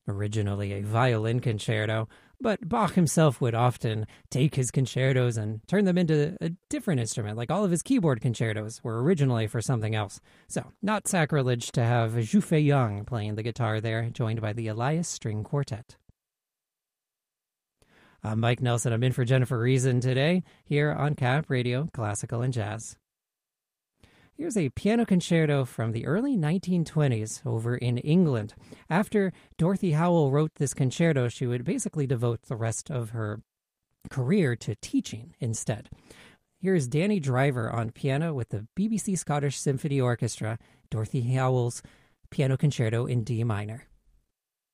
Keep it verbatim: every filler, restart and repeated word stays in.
Originally a violin concerto, but Bach himself would often take his concertos and turn them into a different instrument, like all of his keyboard concertos were originally for something else. So, not sacrilege to have Zhu Fei Young playing the guitar there, joined by the Elias String Quartet. I'm Mike Nelson. I'm in for Jennifer Reason today, here on Cap Radio, Classical and Jazz. Here's a piano concerto from the early nineteen twenties over in England. After Dorothy Howell wrote this concerto, she would basically devote the rest of her career to teaching instead. Here's Danny Driver on piano with the B B C Scottish Symphony Orchestra, Dorothy Howell's Piano Concerto in D minor.